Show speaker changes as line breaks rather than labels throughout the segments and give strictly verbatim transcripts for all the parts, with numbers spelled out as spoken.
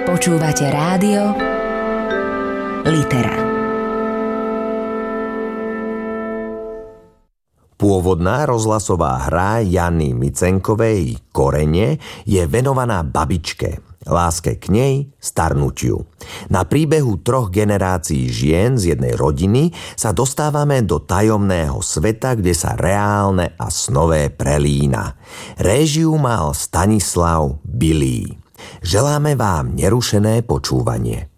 Počúvate rádio Litera.
Pôvodná rozhlasová hra Jany Micenkovej Korene je venovaná babičke, láske k nej, starnutiu. Na príbehu troch generácií žien z jednej rodiny sa dostávame do tajomného sveta, kde sa reálne a snové prelína. Réžiu mal Stanislav Bilý. Želáme vám nerušené počúvanie.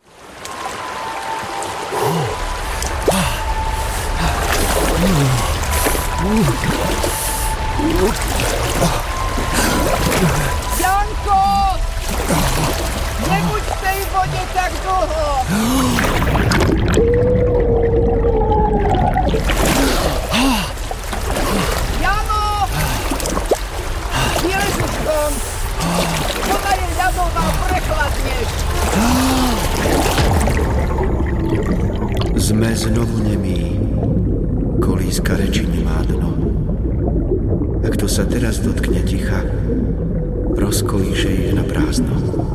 Janko! Nebuď v tej vode tak dlho! Jano! Vyležuš von! Voda je ľadová, prechladneš!
Sme znovu nemí. Kolíska reči nemá dno. A kto sa teraz dotkne ticha, rozkolíše ich na prázdno.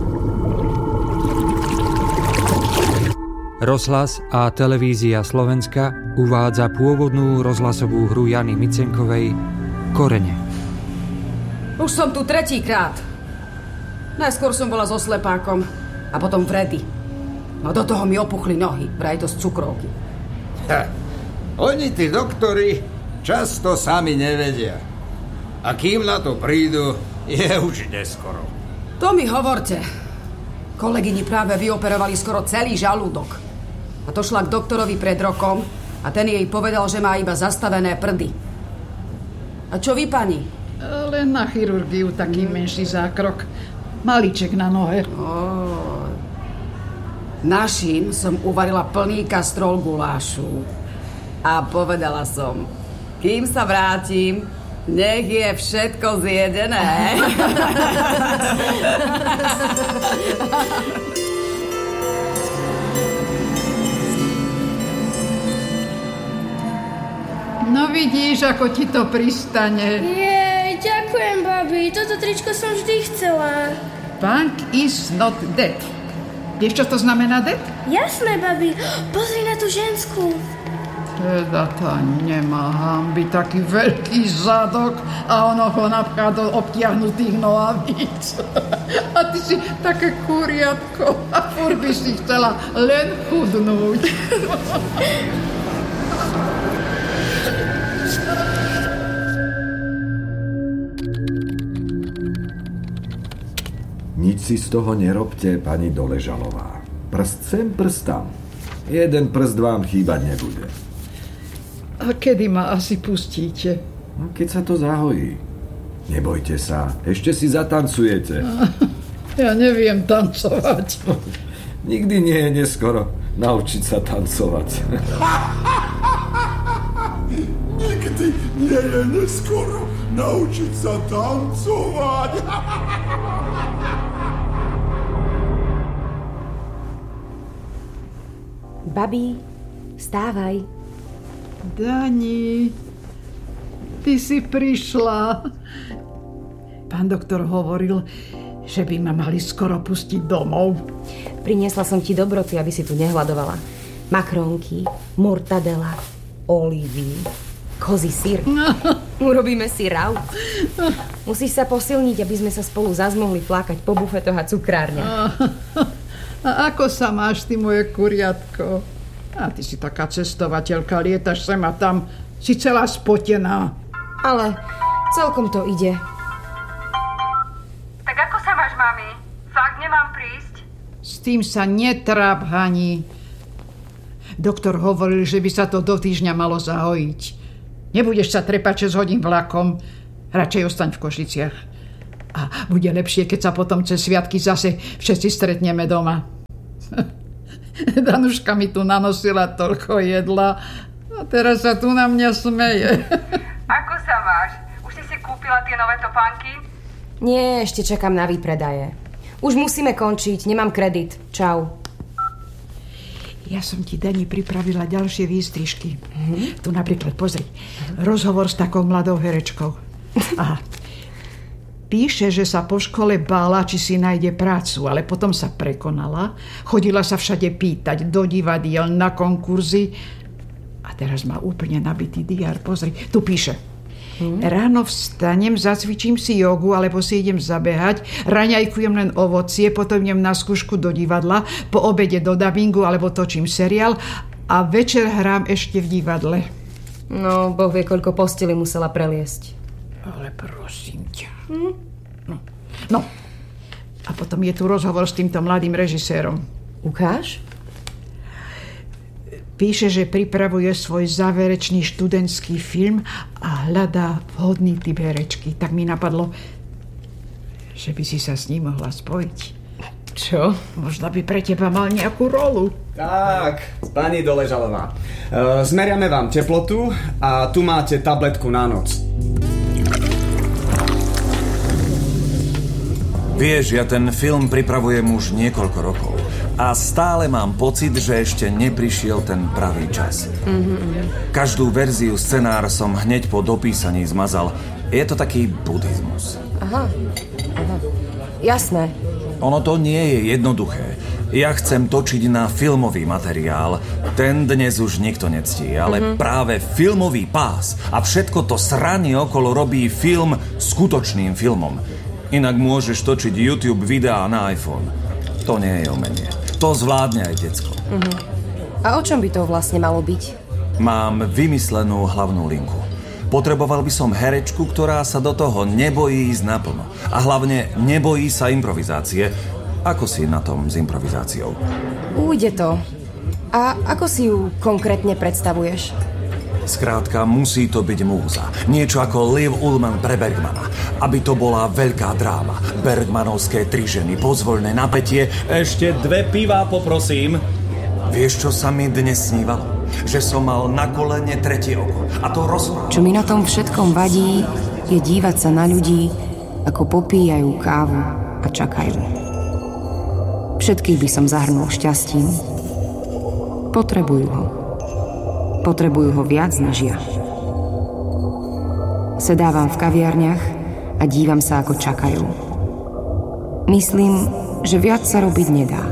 Rozhlas a televízia Slovenska uvádza pôvodnú rozhlasovú hru Jany Micenkovej Korene.
Už som tu tretíkrát. Najskôr som bola so slepákom a potom Freddy. No do toho mi opuchli nohy, vraj to z cukrovky.
Ha, oni, tí doktori, často sami nevedia. A kým na to prídu, je už neskoro.
To mi hovorte. Kolegyni práve vyoperovali skoro celý žalúdok. A to šla k doktorovi pred rokom a ten jej povedal, že má iba zastavené prdy. A čo vy, pani?
Len na chirurgiu taký mm. menší zákrok. Malíček na nohe.
Oh. Našim som uvarila plný kastrol gulášu. A povedala som, kým sa vrátim, nech je všetko zjedené.
No vidíš, ako ti to pristane.
Jej, ďakujem, babi. Toto tričko som vždy chcela.
Punk is not dead. Vieš, čo to znamená dead?
Jasné, babi. Pozri na tú ženskú.
Teda tá nemá hanby, taký veľký zadok a ono ho napchá do obtiahnutých nohavíc. A ty si také kuriatko a furt by si chcela len chudnúť.
Nič si z toho nerobte, pani Doležalová. Prst sem, prst tam. Jeden prst vám chýbať nebude.
A kedy ma asi pustíte?
No, keď sa to zahojí. Nebojte sa, ešte si zatancujete.
Ja neviem tancovať.
Nikdy nie je neskoro naučiť sa tancovať.
Nikdy nie je neskoro naučiť sa tancovať.
Babi, vstávaj.
Dani, ty si prišla. Pán doktor hovoril, že by ma mali skoro pustiť domov.
Priniesla som ti dobroty, aby si tu nehľadovala. Makrónky, mortadela, olívy, kozí syr. Urobíme si raut. Musíš sa posilniť, aby sme sa spolu zas mohli flákať po bufetoch a cukrárniach.
A ako sa máš, ty moje kuriatko? A ty si taká cestovateľka, lietaš sem a tam, si celá spotená.
Ale celkom to ide.
Tak ako sa máš, mami? Fakt nemám prísť?
S tým sa netráp, Hani. Doktor hovoril, že by sa to do týždňa malo zahojiť. Nebudeš sa trepať šesť hodín vlakom, radšej ostaň v Košiciach. A bude lepšie, keď sa potom cez sviatky zase všetci stretneme doma. Danuška mi tu nanosila toľko jedla a teraz sa tu na mňa smeje.
Ako sa máš? Už si si kúpila tie nové topánky?
Nie, ešte čakám na výpredaje. Už musíme končiť, nemám kredit. Čau.
Ja som ti, Dani, pripravila ďalšie výstrižky. Mm-hmm. Tu napríklad, pozri, rozhovor s takou mladou herečkou. Aha. Píše, že sa po škole bála, či si nájde prácu, ale potom sa prekonala. Chodila sa všade pýtať, do divadiel, na konkurzy. A teraz má úplne nabitý diár. Pozri, tu píše. Hmm. Ráno vstanem, zacvičím si jogu, alebo si idem zabehať, raňajkujem len ovocie, potom idem na skúšku do divadla, po obede do dabingu, alebo točím seriál a večer hrám ešte v divadle.
No, Boh vie, koľko posteli musela preliesť.
Ale prosím ťa. Hm? No. no. A potom je tu rozhovor s týmto mladým režisérom.
Ukáž?
Píše, že pripravuje svoj záverečný študentský film a hľadá vhodný typ herečky. Tak mi napadlo, že by si sa s ním mohla spojiť.
Čo?
Možno by pre teba mal nejakú rolu.
Tak, pani Doležalová. E, zmeriame vám teplotu a tu máte tabletku na noc.
Vieš, ja ten film pripravujem už niekoľko rokov a stále mám pocit, že ešte neprišiel ten pravý čas. Mm-hmm. Každú verziu scenár som hneď po dopísaní zmazal. Je to taký buddhizmus.
Aha, aha. Jasné.
Ono to nie je jednoduché. Ja chcem točiť na filmový materiál. Ten dnes už nikto nectí, ale mm-hmm. práve filmový pás a všetko to sranie okolo robí film skutočným filmom. Inak môžeš točiť YouTube videá na iPhone. To nie je umenie. To zvládne aj decko.
Uh-huh. A o čom by to vlastne malo byť?
Mám vymyslenú hlavnú linku. Potreboval by som herečku, ktorá sa do toho nebojí ísť naplno. A hlavne nebojí sa improvizácie. Ako si na tom s improvizáciou?
Ujde to. A ako si ju konkrétne predstavuješ?
Skrátka, musí to byť múza. Niečo ako Liv Ullmann pre Bergmana. Aby to bola veľká dráma. Bergmanovské tri ženy, pozvoľné napätie. Ešte dve pivá, poprosím. Vieš, čo sa mi dnes snívalo? Že som mal na kolene tretie oko. A to rozprával.
Čo mi na tom všetkom vadí, je dívať sa na ľudí, ako popíjajú kávu a čakajú. Všetkých by som zahrnul šťastím. Potrebujú ho. Potrebujú ho viac než ja. Sedávam v kaviarniach a dívam sa, ako čakajú. Myslím, že viac sa robiť nedá.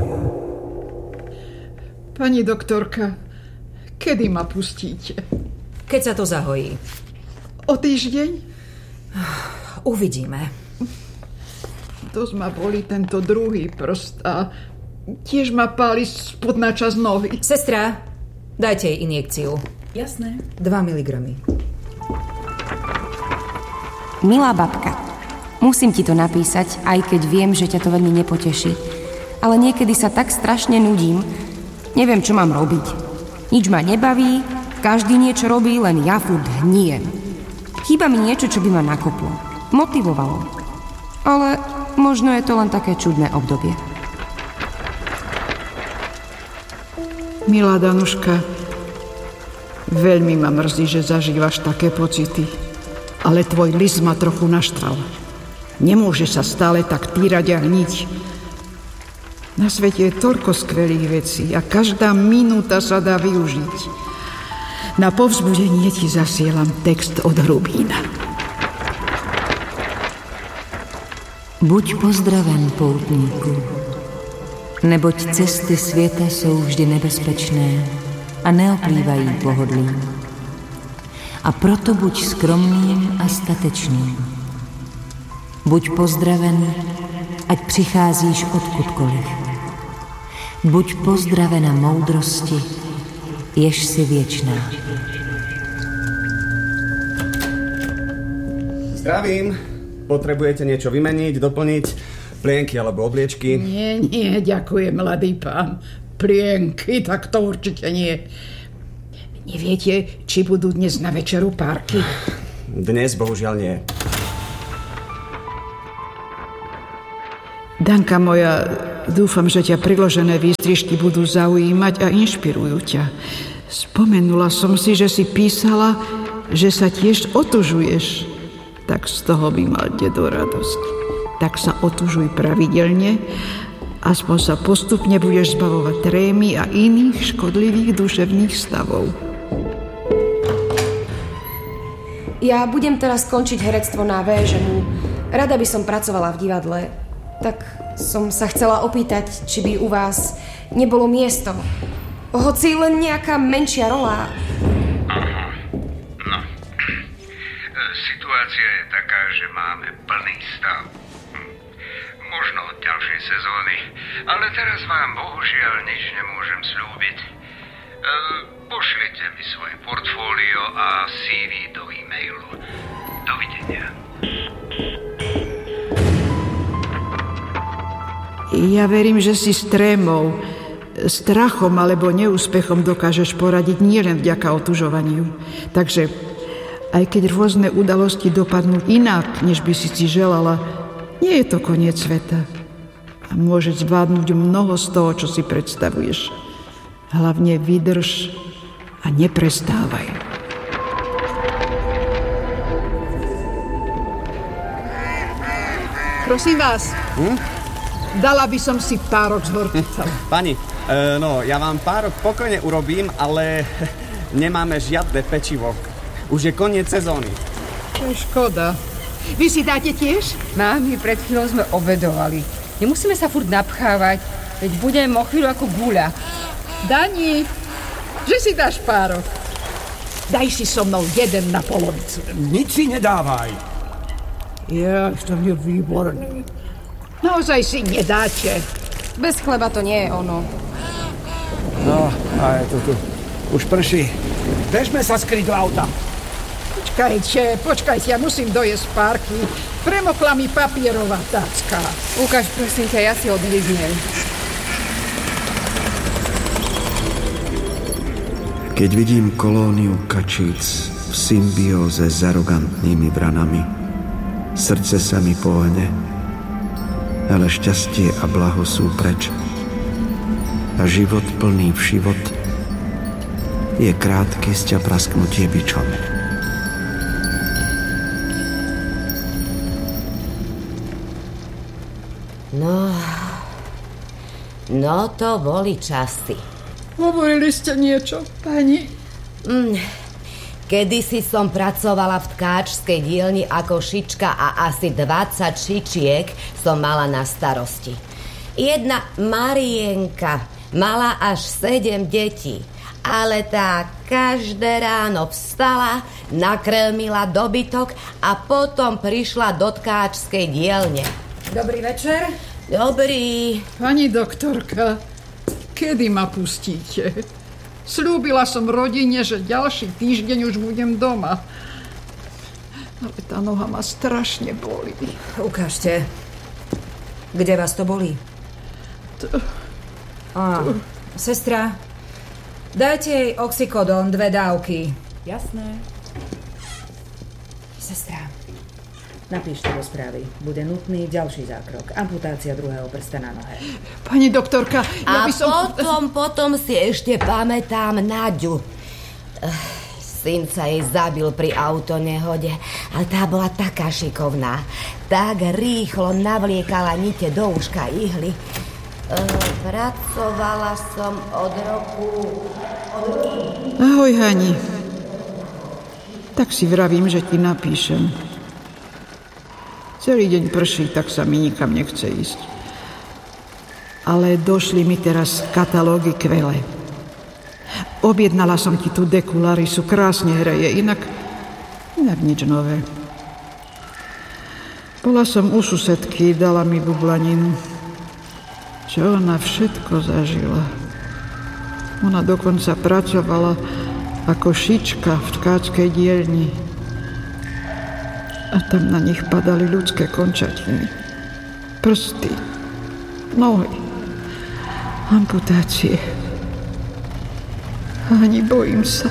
Pani doktorka, kedy ma pustíte?
Keď sa to zahojí.
O týždeň?
Uvidíme.
Dosť ma bolí tento druhý prst a tiež ma páli spodná časť nohy.
Sestra, dajte jej injekciu.
Jasné.
dva miligramy.
Milá babka, musím ti to napísať, aj keď viem, že ťa to veľmi nepoteší. Ale niekedy sa tak strašne nudím. Neviem, čo mám robiť. Nič ma nebaví, každý niečo robí, len ja furt hnijem. Chýba mi niečo, čo by ma nakoplo. Motivovalo. Ale možno je to len také čudné obdobie.
Milá Danuška, veľmi ma mrzí, že zažívaš také pocity. Ale tvoj list ma trochu naštval. Nemôže sa stále tak týrať a hniť. Na svete je toľko skvelých vecí a každá minúta sa dá využiť. Na povzbudenie ti zasielam text od Hrubína.
Buď pozdraven, poutníku, neboť cesty světa jsou vždy nebezpečné a neoplývají pohodlím. A proto buď skromným a statečným. Buď pozdraven, ať přicházíš odkudkoliv. Buď pozdravena moudrosti, jež si věčná.
Zdravím. Potrebujete niečo vymeniť, doplniť? Plienky alebo obliečky?
Nie, nie, ďakujem, mladý pán. Plienky, tak to určite nie. Neviete, či budú dnes na večeru párky?
Dnes bohužiaľ nie.
Danka moja, dúfam, že ťa priložené výstrižky budú zaujímať a inšpirujú ťa. Spomenula som si, že si písala, že sa tiež otužuješ. Tak z toho by mal dedo radosť. Tak sa otužuj pravidelne, aspoň sa postupne budeš zbavovať trémy a iných škodlivých duševných stavov.
Ja budem teraz končiť herectvo na Véžemu. Rada by som pracovala v divadle. Tak som sa chcela opýtať, či by u vás nebolo miesto. Hoci len nejaká menšia rola.
Aha. No. Situácia je taká, že máme plný stav. Hm. Možno od ďalšej sezóny, ale teraz vám bohužiaľ nič nemôžem sľúbiť. E, pošlite mi svoje portfólio a C V do e-mailu. Dovidenia.
Ja verím, že si s trémou, strachom alebo neúspechom dokážeš poradiť nielen vďaka otužovaniu. Takže aj keď rôzne udalosti dopadnú inak, než by si si želala, nie je to koniec sveta. A môžeš zvládnuť mnoho z toho, čo si predstavuješ. Hlavne vydrž a neprestávaj. Prosím vás. Hm? Dala by som si párok z horčica.
Pani, e, no, ja vám párok pokojne urobím, ale nemáme žiadne pečivo. Už je koniec sezóny.
To je škoda. Vy si dáte tiež?
Mami, pred chvíľou sme obedovali. Nemusíme sa furt napchávať, veď budem o chvíľu ako guľa.
Dani, že si dáš párok? Daj si so mnou jeden na polovicu.
Nic si nedávaj.
Ja, to je výborný. Naozaj si nedáte.
Bez chleba to nie je ono.
No, a je to tu. Už prší. Bežme sa skryť do auta.
Počkajte, počkajte, ja musím dojesť párky. Premokla mi papierová tácka.
Ukáž, prosím ťa, ja si odliznem.
Keď vidím kolóniu kačíc v symbióze s arogantnými vranami, srdce sa mi pohne, ale šťastie a blaho sú preč. A život plný všivot je krátke sťa prasknutie bičom.
No, no to boli časy.
Hovorili ste niečo, pani?
Mm, kedysi som pracovala v tkáčskej dielni ako šička a asi dvadsať šičiek som mala na starosti. Jedna Marienka mala až sedem detí, ale tá každé ráno vstala, nakrmila dobytok a potom prišla do tkáčskej dielne.
Dobrý večer.
Dobrý.
Pani doktorka, kedy ma pustíte? Sľúbila som rodine, že ďalší týždeň už budem doma. Ale tá noha ma strašne bolí.
Ukážte. Kde vás to bolí?
To...
Á,
to...
Sestra, dajte jej oxykodón, dve dávky.
Jasné.
Sestra, napíšte do správy. Bude nutný ďalší zákrok. Amputácia druhého prsta na nohe.
Pani doktorka, ja
A
by som...
potom, potom si ešte pamätám Naďu. Uh, syn sa jej zabil pri autonehode, ale tá bola taká šikovná. Tak rýchlo navliekala nite do uška ihly. Uh, pracovala som od roku... Od roku...
Ahoj, Hani. Tak si vravím, že ti napíšem. Celý deň prší, tak sa mi nikam nechce ísť. Ale došli mi teraz katalógy kvele. Objednala som ti tu dekulary, sú krásne hreje, inak, inak nič nové. Bola som u susedky, dala mi bublaninu. Čo ona všetko zažila. Ona dokonca pracovala ako šička v tkáčskej dielni. A tam na nich padali ľudské končatiny. Prsty, nohy, amputácie. Ani bojím sa.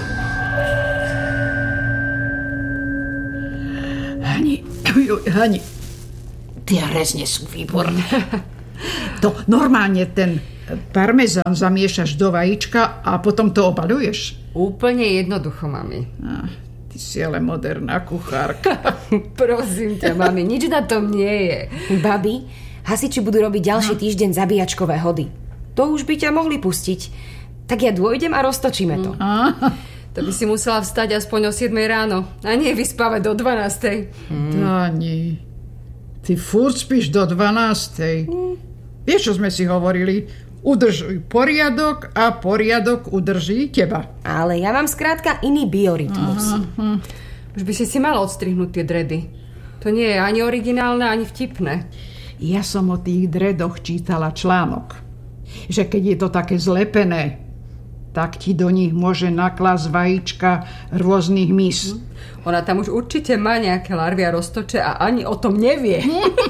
Hani, Hani, tie rezne sú výborné. To normálne ten parmezán zamiešaš do vajíčka a potom to obaľuješ?
Úplne jednoducho, mami.
Ah. Ty si ale moderná kuchárka.
Prosím ťa, mami, nič na tom nie je.
Babi, hasiči budú robiť ďalší no. týždeň zabíjačkové hody. To už by ťa mohli pustiť. Tak ja dôjdem a roztočíme to.
Mm. To by si musela vstať aspoň o siedmej ráno a nie vyspávať do dvanástej.
Mm. Dani, Ty furt spíš do dvanástej. Mm. Vieš, čo sme si hovorili? Udržuj poriadok a poriadok udrží teba.
Ale ja mám skrátka iný biorytmus.
Aha. Už by si si mala odstrihnúť tie dredy. To nie je ani originálne, ani vtipné.
Ja som o tých dredoch čítala článok, že keď je to také zlepené, tak ti do nich môže naklásť vajíčka rôznych mys.
Ona tam už určite má nejaké larvy a roztoče a ani o tom nevie.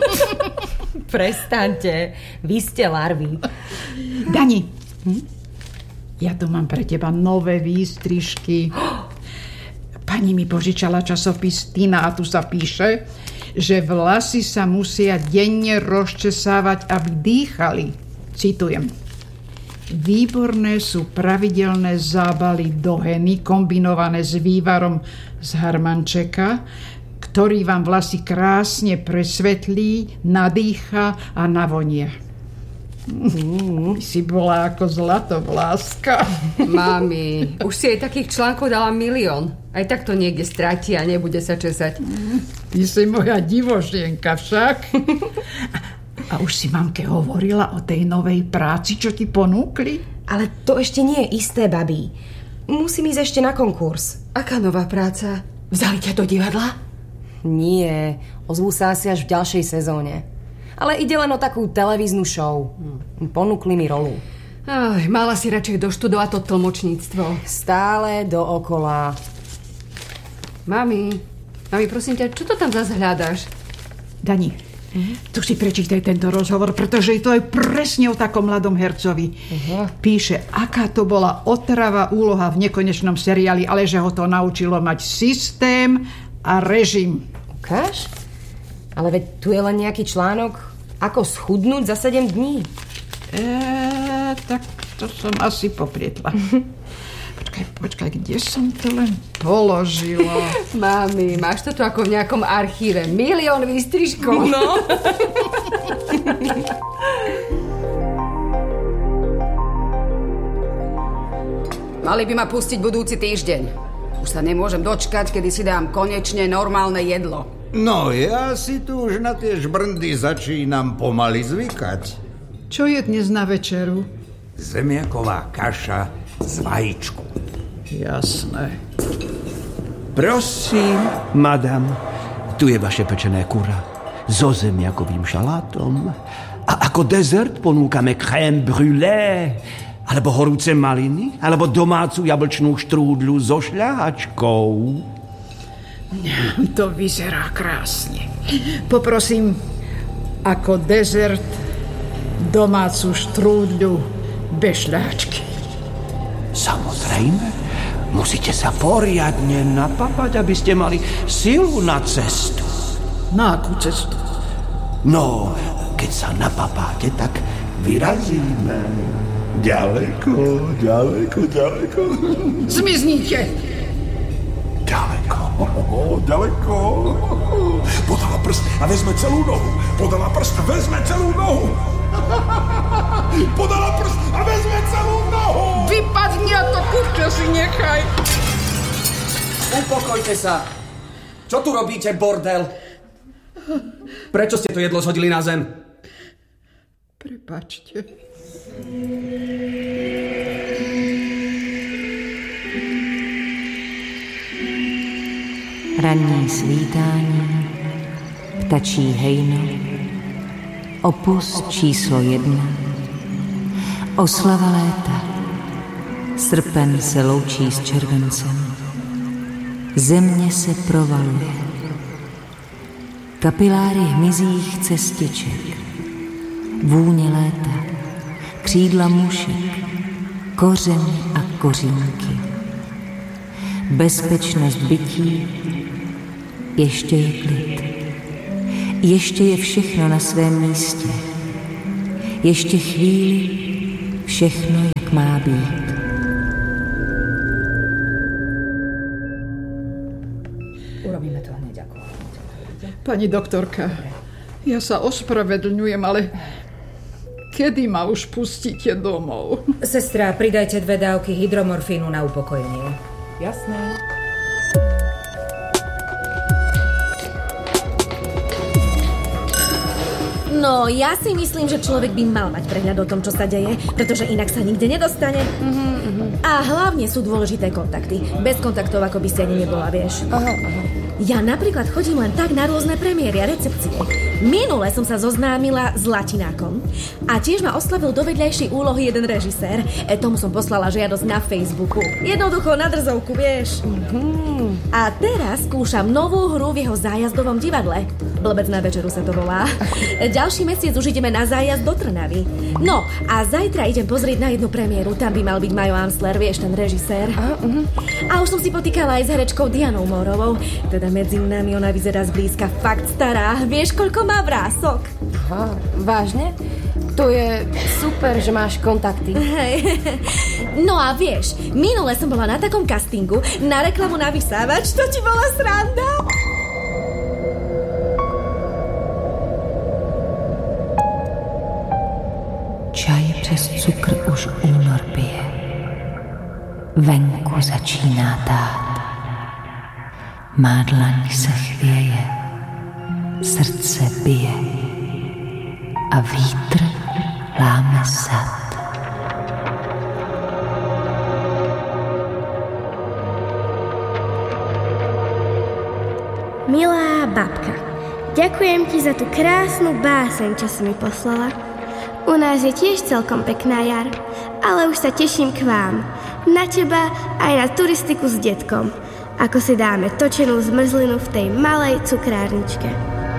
Prestaňte, vy ste larvy.
Dani, hm? ja tu mám pre teba nové výstrižky. Pani mi požičala časopis Tina a tu sa píše, že vlasy sa musia denne rozčesávať, aby dýchali. Citujem. Výborné sú pravidelné zábaly do heny kombinované s vývarom z harmančeka, ktorý vám vlasy krásne presvetlí, nadýcha a navonia. Mm, si bola ako zlatovláska.
Mami, už si jej takých článkov dala milión. Aj tak to niekde stratí a nebude sa česať.
Mm, ty si moja divošienka však. A už si mamke hovorila o tej novej práci, čo ti ponúkli?
Ale to ešte nie je isté, babí. Musím ísť ešte na konkurs.
Aká nová práca? Vzali ťa do divadla?
Nie, ozvú sa asi až v ďalšej sezóne. Ale ide len o takú televíznu show. Ponúkli mi rolu.
Aj, mala si radšej doštudovať to tlmočníctvo.
Stále dookola.
Mami, mami, prosím ťa, čo to tam zase hľadáš?
Dani, mm-hmm. tu si prečítaj tento rozhovor, pretože to je presne o takom mladom hercovi. Uh-huh. Píše, aká to bola otravá úloha v nekonečnom seriáli, ale že ho to naučilo mať systém a režim.
Ukáž? Ale veď tu je len nejaký článok, ako schudnúť za sedem dní.
Eee, tak to som asi poprietla. Počkaj, počkaj, kde som to len položila?
Mami, máš to tu ako v nejakom archíve. Milión výstrižkov.
No.
Mali by ma pustiť budúci týždeň. Už sa nemôžem dočkať, kedy si dám konečne normálne jedlo.
No, ja si tu už na tie žbrndy začínam pomaly zvykať.
Čo je dnes na večeru?
Zemiaková kaša z vajíčku.
Jasné.
Prosím, madam, tu je vaše pečené kura so zemiakovým šalátom. A ako dezert ponúkame crème brûlée, alebo horúce maliny, alebo domácu jablčnú štrúdlu so šľahačkou.
To vyzerá krásne. Poprosím ako dezert domácu štrúdľu bez šľahačky.
Samozrejme, musíte sa poriadne napapať, aby ste mali silu na cestu.
Na akú cestu?
No, keď sa napapáte, tak vyrazíme. Ďaleko, ďaleko, ďaleko.
Zmiznite!
Ďaleko.
Oh, ďaleko. Podala prst a vezme celú nohu. Podala prst a vezme celú nohu. Podala prst a vezme celú nohu.
Vypadni a to kurča si nechaj.
Upokojte sa. Čo tu robíte, bordel? Prečo ste to jedlo zhodili na zem?
Prepáčte.
Ranní svítání, ptačí hejno, opus číslo jedna, oslava léta, srpen se loučí s červencem, země se provaluje, kapiláry hmyzích cestiček, vůně léta, křídla mušek, kořen a kořínky, bezpečnost bytí, ještě je klid. Ještě je všechno na svém místě. Ještě chvíli všechno, jak má být.
Urobíme to hneď ako.
Pani doktorka, ja sa ospravedlňujem, ale kedy ma už pustíte domov?
Sestra, pridajte dve dávky hydromorfínu na upokojenie. Jasné.
No, ja si myslím, že človek by mal mať prehľad o tom, čo sa deje, pretože inak sa nikde nedostane. Uh-huh, uh-huh. A hlavne sú dôležité kontakty. Bez kontaktov, ako by si ani nebola, vieš. Aha, aha. Ja napríklad chodím len tak na rôzne premiéry a recepcie. Minule som sa zoznámila s Latinákom. A tiež ma oslavil do vedľajšej úlohy jeden režisér. E, tomu som poslala žiadosť na Facebooku. Jednoducho na drzovku, vieš. Uh-huh. A teraz skúšam novú hru v jeho zájazdovom divadle. Blbec na večeru sa to volá. Ďalší mesiac už ideme na zájazd do Trnavy. No, a zajtra idem pozrieť na jednu premiéru. Tam by mal byť Majo Amsler, vieš, ten režisér. Uh-huh. A už som si potýkala aj s herečkou Dianou Mórovou. Teda medzi nami ona vyzerá zblízka fakt stará. Vieš, koľko má vrások?
Aha, vážne? To je super, že máš kontakty.
Hej. No a vieš, minule som bola na takom castingu na reklamu na vysávač. To ti bola sranda?
Čaj přes cukr už únor pije. Venku začíná tát. Má dlaň se chvěje, srdce bije a vítr láme sad.
Milá babka, ďakujem ti za tú krásnu báseň, čo si mi poslala. U nás je tiež celkom pekná jar, ale už sa teším k vám. Na teba aj na turistiku s detkom. Ako si dáme točenú zmrzlinu v tej malej cukrárničke.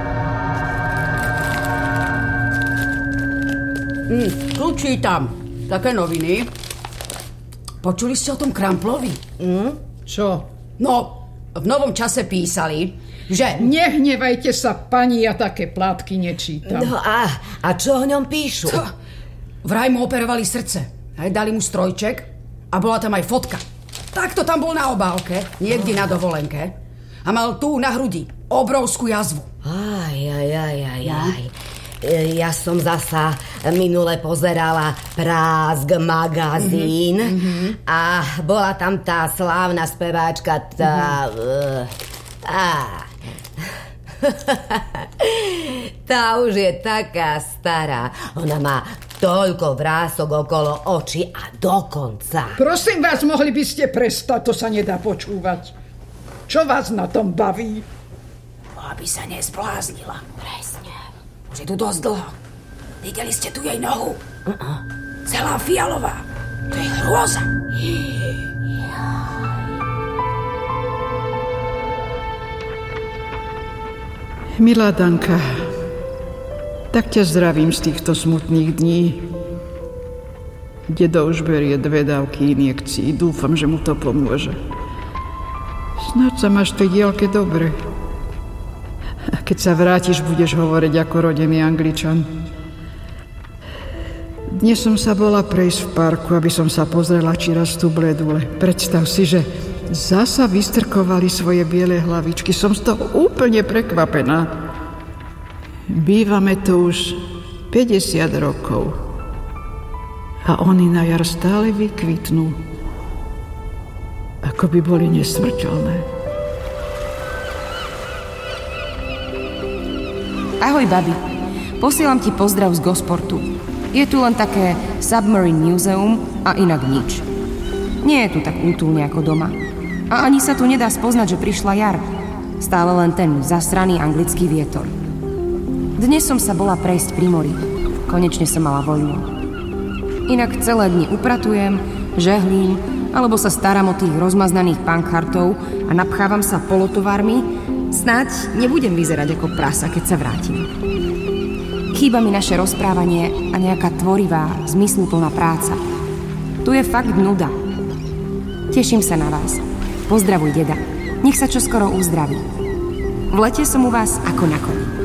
Mm, tu čítam také noviny. Počuli ste o tom Kramplovi?
Mm? Čo?
No, v Novom čase písali, že...
Nehnevajte sa, pani, ja také plátky nečítam.
No a, a čo o ňom píšu?
To, vraj mu operovali srdce. Aj dali mu strojček a bola tam aj fotka. Takto tam bol na obálke, niekde na dovolenke. A mal tu na hrudi obrovskú jazvu.
Aj, aj, aj, aj, aj. Ja som zasa minule pozerala Prásk magazín mm-hmm. a bola tam tá slávna speváčka, tá... Mm-hmm. Á. Tá už je taká stará. Ona má toľko vrások okolo očí a dokonca.
Prosím vás, mohli by ste prestať, to sa nedá počúvať. Čo vás na tom baví?
Aby sa nezbláznila. Presne. Už je tu dosť dlho. Videli ste tu jej nohu? Uh-uh. Celá fialová. To je hrôza.
Milá Danka, tak ťa zdravím z týchto smutných dní. Dedo už berie dve dávky injekcií. Dúfam, že mu to pomôže. Snáď sa máš v tej diaľke dobre. A keď sa vrátiš, budeš hovoriť ako rodený Angličan. Dnes som sa bola prejsť v parku, aby som sa pozrela, či rastú bledule. Predstav si, že zasa vystrkovali svoje biele hlavičky. Som z toho úplne prekvapená. Bývame tu už päťdesiat rokov. A oni na jar stále vykvitnú. Ako by boli nesmrteľné.
Ahoj, babi. Posielam ti pozdrav z Gosportu. Je tu len také Submarine Museum a inak nič. Nie je tu tak útulne ako doma. A ani sa tu nedá spoznať, že prišla jar. Stále len ten zasraný anglický vietor. Dnes som sa bola prejsť pri mori. Konečne som mala voľno. Inak celé dni upratujem, žehlím, alebo sa starám o tých rozmaznaných pankhartov a napchávam sa polotovármi. Snáď nebudem vyzerať ako prasa, keď sa vrátim. Chýba mi naše rozprávanie a nejaká tvorivá, zmysluplná práca. Tu je fakt nuda. Teším sa na vás. Pozdravuj deda. Nech sa čoskoro uzdraví. V lete som u vás ako na koni.